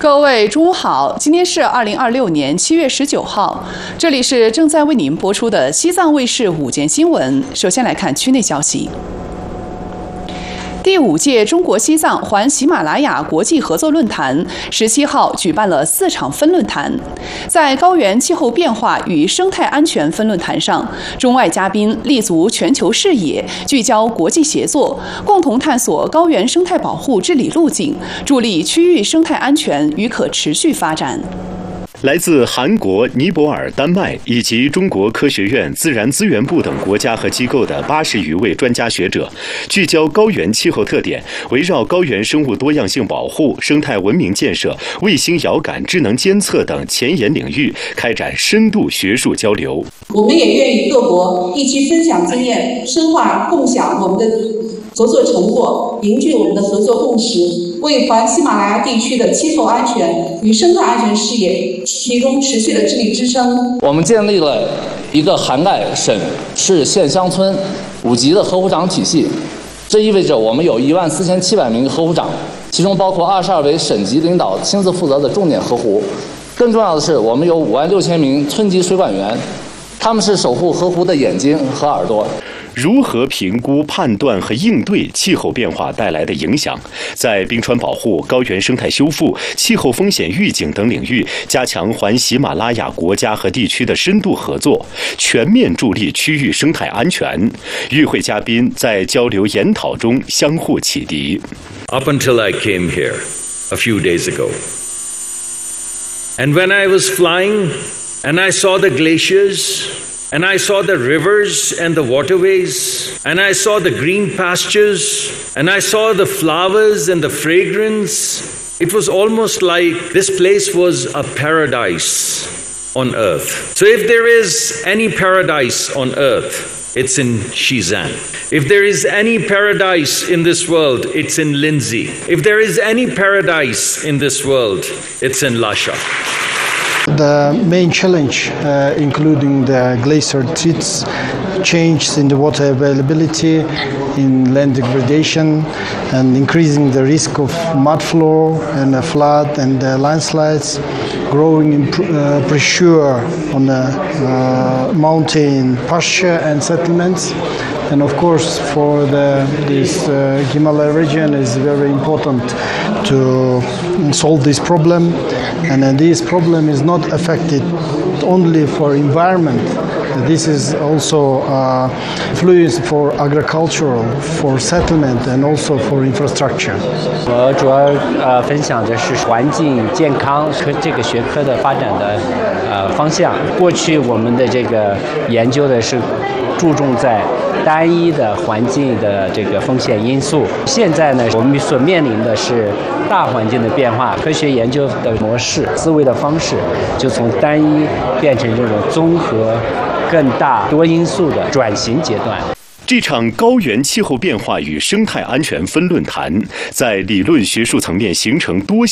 各位中午好，今天是2026年7月19号，这里是正在为您播出的西藏卫视午间新闻。首先来看区内消息。第5届中国西藏环喜马拉雅国际合作论坛17号举办了4场分论坛。在高原气候变化与生态安全分论坛上，中外嘉宾立足全球视野，聚焦国际协作，共同探索高原生态保护治理路径，助力区域生态安全与可持续发展。 来自韩国、尼泊尔、丹麦以及中国科学院自然资源部等国家和机构的80余位专家学者，聚焦高原气候特点，围绕高原生物多样性保护、生态文明建设、卫星遥感、智能监测等前沿领域开展深度学术交流。 我们也愿与各国一起分享经验，深化共享我们的合作成果，凝聚我们的合作共识，为环喜马拉雅地区的气候安全与生态安全事业提供持续的智力支撑。 我们建立了一个涵盖省、市、县、乡村5级的河湖长体系，这意味着我们有14700名河湖长，其中包括22位省级领导亲自负责的重点河湖。更重要的是，我们有56000名村级水管员，他们是守护河湖的眼睛和耳朵。 如何评估、判断和应对气候变化带来的影响，在冰川保护、高原生态修复、气候风险预警等领域加强环喜马拉雅国家和地区的深度合作，全面助力区域生态安全。与会嘉宾在交流研讨中相互启迪。 Up until I came here a few days ago, and when I was flying and I saw the glaciers,And I saw the rivers and the waterways, and I saw the green pastures, and I saw the flowers and the fragrance. It was almost like this place was a paradise on earth. So if there is any paradise on earth, it's in Shizan. If there is any paradise in this world, it's in Lindsay. If there is any paradise in this world, it's in Lhasa. The main challenge, including the glacier threats, changes in the water availability, in land degradation, and increasing the risk of mud flow and flood and landslides, growing pressure on the mountain pasture and settlements. And of course, for this Himalaya region is very important to solve this problem. And this problem is not affected only for environment. This is also influence for agricultural, for settlement, and also for infrastructure. 我主要分享的是环境健康这个学科的发展的方向。过去我们的这个研究的是注重在单一的环境的这个风险因素。现在呢，我们所面临的是大环境的变化，科学研究的模式、思维的方式，就从单一变成这种综合、更大多因素的转型阶段。 这场高原气候变化与生态安全分论坛，在理论学术层面形成多项